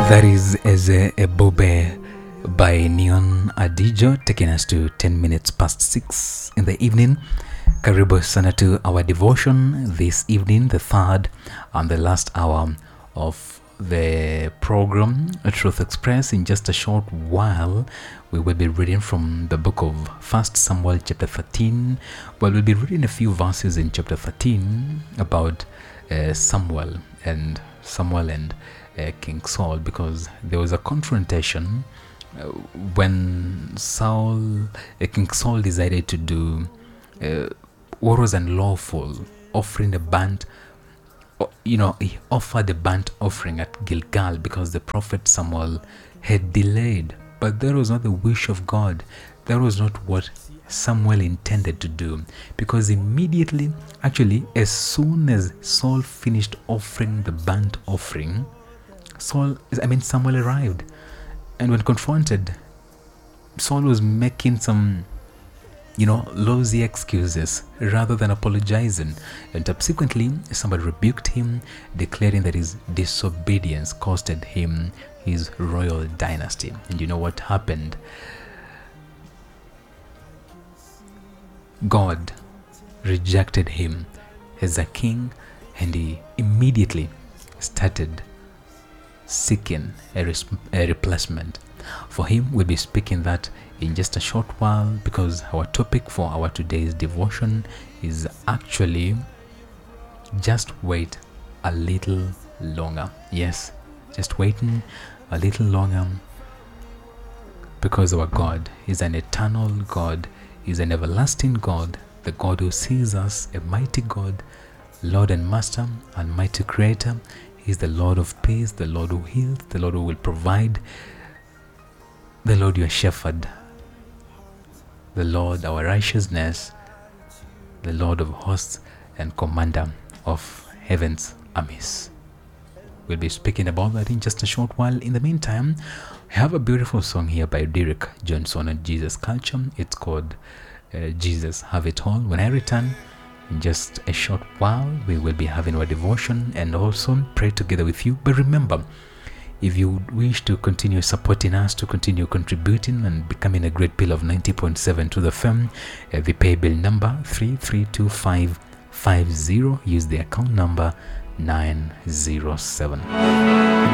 That is Eze Ebobe by Neon Adijo, taking us to 10 minutes past 6 in the evening. Karibu sana to our devotion this evening, the third and the last hour of the program, Truth Express. In just a short while, we will be reading from the book of 1 Samuel chapter 13. Well, we'll be reading a few verses in chapter 13 about Samuel and King Saul, because there was a confrontation when King Saul decided to do what was unlawful, offering a burnt, he offered a burnt offering at Gilgal because the prophet Samuel had delayed. But that was not the wish of God. That was not what Samuel intended to do, because immediately, actually, as soon as Saul finished offering the burnt offering, Samuel arrived, and when confronted, Saul was making some, lousy excuses rather than apologizing, and subsequently, somebody rebuked him, declaring that his disobedience costed him his royal dynasty. And you know what happened? God rejected him as a king, and he immediately started seeking a replacement for him. We'll be speaking that in just a short while, because our topic for our today's devotion is actually just wait a little longer. Yes, just waiting a little longer, because our God is an eternal God, is an everlasting God, the God who sees us, a mighty God, Lord and Master and mighty Creator. He's the Lord of peace, the Lord who heals, the Lord who will provide, the Lord your shepherd, the Lord our righteousness, the Lord of hosts and commander of heaven's armies. We'll be speaking about that in just a short while. In the meantime, I have a beautiful song here by Derek Johnson and Jesus Culture. It's called Jesus Have It All. When I return in just a short while, we will be having our devotion and also pray together with you. But remember, if you wish to continue supporting us, to continue contributing and becoming a great pill of 90.7 to the firm, the pay bill number 332550, use the account number 907.